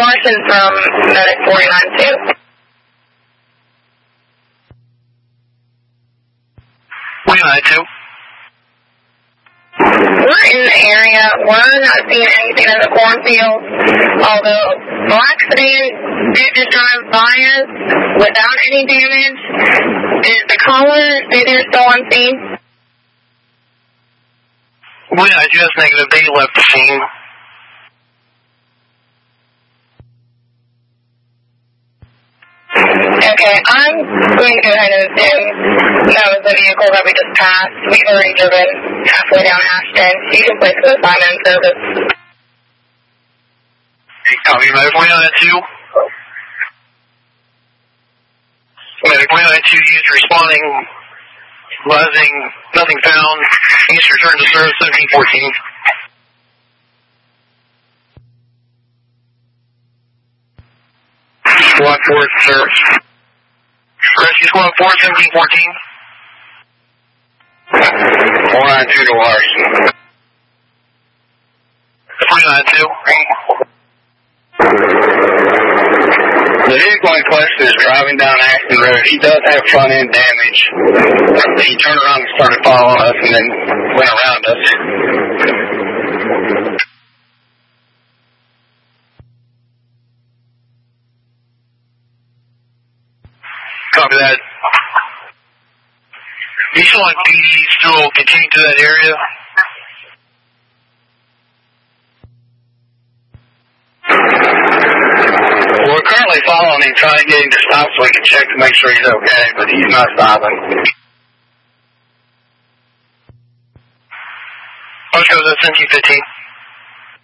Larson from Medic 492. 492. We're in the area. We're not seeing anything in the cornfield. Although a black sedan did just drive by us without any damage. Did the caller say they're still on scene? Well, I just negative. They left the scene. Okay, I'm going to go ahead and assume that was the vehicle that we just passed. We've already driven halfway down Ashton. You can place the assignment in service. Hey, copy, Medic 492. Medic 492, used responding, advising, nothing found. East return to service 1714. Squad 4 service. Rescue Squad 4, 1714. 492 to Larson. 492. The vehicle in question is driving down Ashton Road. He does have front end damage. He turned around and started following us and then went around us. Copy that. You still want PD still continue to that area? We're currently following him, trying to get him to stop so we can check to make sure he's okay, but he's not stopping. Let's go to 1715.